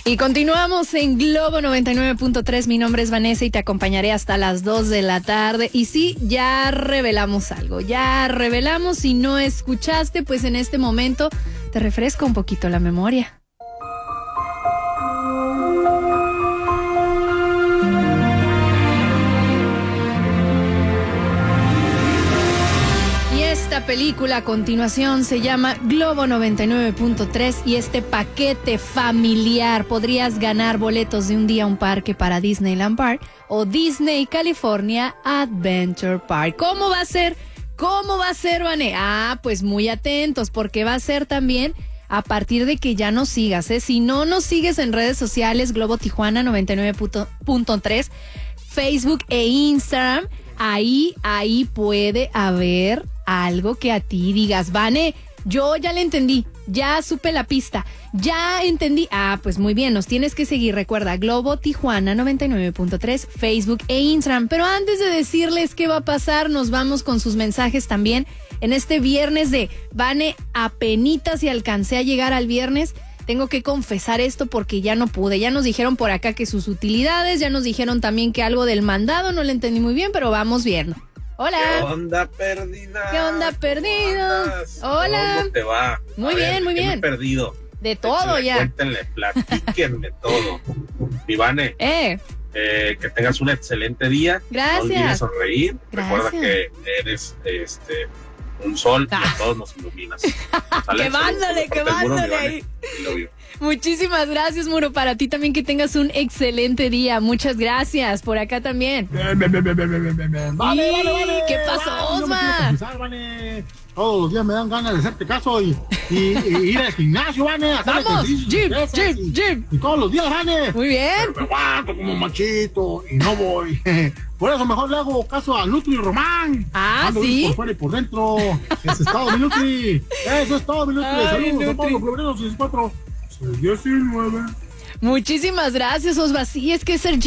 Y continuamos en Globo 99.3. Mi nombre es Vanessa y te acompañaré hasta las 2 de la tarde. Y sí, ya revelamos algo. Ya revelamos. Si no escuchaste, pues en este momento te refresco un poquito la memoria. Esta película a continuación se llama Globo 99.3 y este paquete familiar podrías ganar boletos de un día a un parque para Disneyland Park o Disney California Adventure Park. ¿Cómo va a ser? ¿Cómo va a ser, Vané? Pues muy atentos porque va a ser también a partir de que ya nos sigas, ¿eh? Si no nos sigues en redes sociales, Globo Tijuana 99.3, Facebook e Instagram, ahí puede haber algo que a ti digas, Vane, yo ya le entendí, ya supe la pista, ya entendí. Pues muy bien, nos tienes que seguir. Recuerda, Globo Tijuana 99.3, Facebook e Instagram. Pero antes de decirles qué va a pasar, nos vamos con sus mensajes también en este viernes de Vane, apenitas y alcancé a llegar al viernes. Tengo que confesar esto porque ya no pude. Ya nos dijeron por acá que sus utilidades, ya nos dijeron también que algo del mandado, no le entendí muy bien, pero vamos viendo. Hola. ¿Qué onda, perdida? ¿Qué onda, perdido? Hola. ¿Cómo te va? Muy bien, muy bien. Me he perdido. De todo ya. Cuéntenle, platíquenme todo. Ivane, que tengas un excelente día. Gracias. No olvides sonreír. Gracias. Recuerda que eres un sol y a todos nos iluminas. Quemándole ahí. Muchísimas gracias, Muro. Para ti también que tengas un excelente día. Muchas gracias. Por acá también. Vale. ¿Qué pasó, Osma? Todos los días me dan ganas de hacerte caso y ir al gimnasio, Vane. Vamos, gym. Y todos los días, Vane. Muy bien. Pero me aguanto como machito y no voy. Por eso mejor le hago caso a Nutri Román. Ando ¿Sí? ¿sí? Por fuera y por dentro. Eso es todo, mi Nutri. Eso es todo, mi Nutri. Saludos a Pablo Febrero 64. 19. Muchísimas gracias, Osva. Sí, es que ser